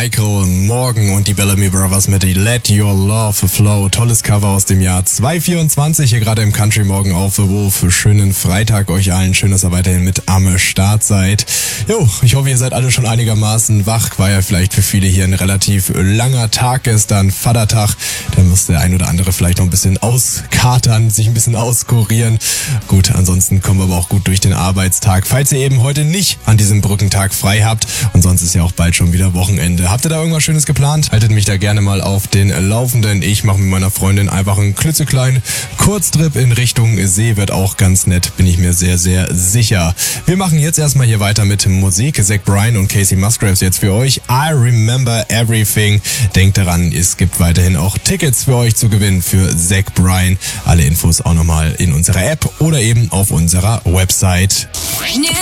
Michael Morgan und die Bellamy Brothers mit Let Your Love Flow. Tolles Cover aus dem Jahr 2024 hier gerade im Country Morgen auf The Wolf. Schönen Freitag euch allen. Schön, dass ihr weiterhin mit am Start seid. Jo, ich hoffe, ihr seid alle schon einigermaßen wach. War ja vielleicht für viele hier ein relativ langer Tag gestern, Vatertag. Da muss der ein oder andere vielleicht noch ein bisschen auskatern, sich ein bisschen auskurieren. Gut, ansonsten kommen wir aber auch gut durch den Arbeitstag. Falls ihr eben heute nicht an diesem Brückentag frei habt und sonst ist ja auch bald schon wieder Wochenende. Habt ihr da irgendwas Schönes geplant? Haltet mich da gerne mal auf den Laufenden. Ich mache mit meiner Freundin einfach einen klitzekleinen Kurztrip in Richtung See. Wird auch ganz nett, bin ich mir sehr, sehr sicher. Wir machen jetzt erstmal hier weiter mit Musik. Zach Bryan und Casey Musgraves jetzt für euch. I Remember Everything. Denkt daran, es gibt weiterhin auch Tickets für euch zu gewinnen für Zach Bryan. Alle Infos auch nochmal in unserer App oder eben auf unserer Website.